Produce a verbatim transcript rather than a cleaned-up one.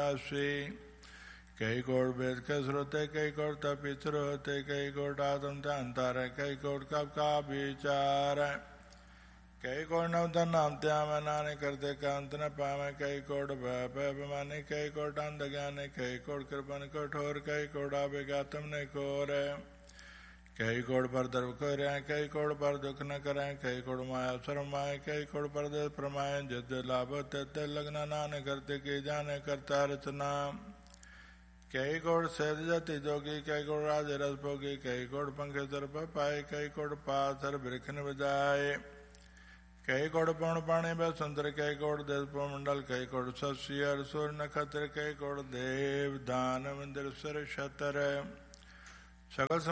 उन्यासी। कई कोट वेद के श्रोते कई कोट तपित्र होते कई कोट आत्म अंतर कई कोट कब का विचार। कई कोट नवतन नाम त्याम नाने करते कांत न पावे कई कोट भयमाने कई कोट अंध ज्ञाने कई कोट कृपन कठोर कई कोट आवेगातम ने कोर। कई कोट पर द्रव करें कई कोट पर दुख न करें कई कोट माया शरमाए कई कोट पर दे प्रमाय जिद लाभ ते लगना नाने करते की जाने करता रचना। कई कोट सेध जाति जोगी कई कोट राज रस भोगी कई कोट पंखे सर पाए कई कोट पाथर वृक्ष बजाए। कई कोट पौन पाणी ब सुंदर कई कोट देश मंडल कई कोट शशि सूर्य नक्षत्र कई कोट देव दान मंदिर सर छतर। सकल